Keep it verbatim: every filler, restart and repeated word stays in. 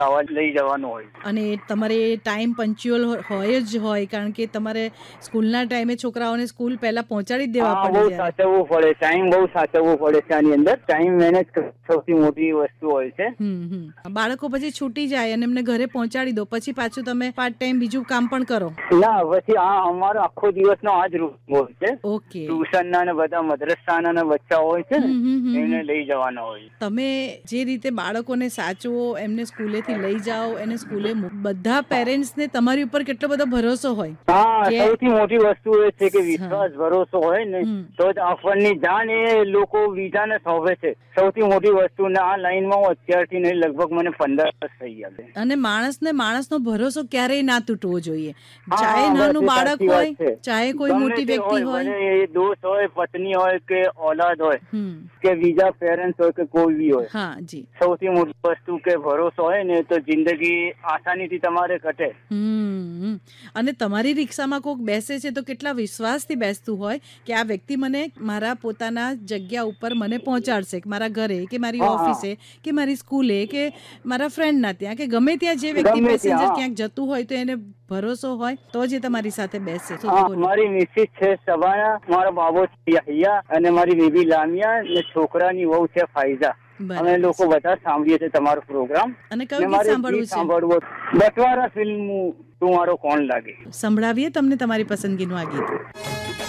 આવા લઈ જવાનું હોય અને તમારે ટાઈમ પંચ્યુઅલ હોય જ હોય, કારણ કે તમારે સ્કૂલના ટાઈમે છોકરાઓને સ્કૂલ પહેલા પહોંચાડી જ દેવા પડે. બહુ સાચવવું પડે, ટાઈમ બહુ સાચવવું પડે છે આની અંદર. ટાઈમ મેનેજ સૌથી મોટી વસ્તુ હોય છે. બાળકો પછી છૂટી જાય અને એમને ઘરે પહોંચાડી દો, પછી પાછું તમે પાર્ટ ટાઈમ બીજું કામ પણ કરો? ના, પછી આ અમારો આખો દિવસનો આ જ રૂટ હોય છે. ઓકે. ટ્યુશનના ને બધા મદ્રસાના ને બચ્ચા હોય છે ને એને લઈ જવાના હોય. તમે જે રીતે બાળકોને સાચવો, એમને સ્કૂલેથી લઈ જાઓ, એને સ્કૂલે બધા પેરેન્ટ્સને તમારી ઉપર કેટલો બધો ભરોસો હોય. હા, સૌથી મોટી વસ્તુ એ છે કે વિશ્વાસ ભરોસો હોય ને તો જ આપણની જાન એ લોકો બીજાને સોંપે છે. સૌથી મોટી વસ્તુ. ને આ લાઈનમાં હું અત્યારથી નહીં લગભગ મને પંદર વર્ષ થઈ ગયા. અને માણસને માણસનો ભરોસો ક્યારેય ના તૂટવો જોઈએ, ચાહે નાનું બાળક હોય, ચાહે કોઈ મોટી વ્યક્તિ હોય, એ દોસ્ત હોય, પત્ની હોય કે ઓલાદ હોય કે બીજા પેરેન્ટ્સ હોય કે કોઈ બી હોય. હા જી. સૌથી મોટી વસ્તુ કે ભરોસો હોય ને તો જિંદગી આસાનીથી તમારે ઘટે. હમ અને તમારી રિક્ષામાં કોઈક બેસે છે તો કેટલા વિશ્વાસથી બેસતું હોય કે આ વ્યક્તિ મને મારા પોતાના જગ્યા ઉપર મને પહોંચાડશે, મારા ઘરે કે મારી ઓફિસે કે મારી સ્કૂલે કે મારા ફ્રેન્ડના ત્યાં કે ગમે ત્યાં જે વ્યક્તિ પેસેન્જર ક્યાંક જતું હોય તો એને ભરોસો હોય તો જ તમારી સાથે બેસે. મારી મિસિસ છે સબાના, મારો બાબો છે યહિયા અને મારી બેબી લામિયા ને છોકરાની વહુ છે ફાઈઝા. અમે લોકો બધા સાંભળીએ છીએ તમારો પ્રોગ્રામ. અને કયું ગીત સાંભળવું છે? સાંભળવું બટવારા ફિલ્મ તું મારો કોણ લાગે. સંભળાવીએ તમને તમારી પસંદગીનું આ ગીત.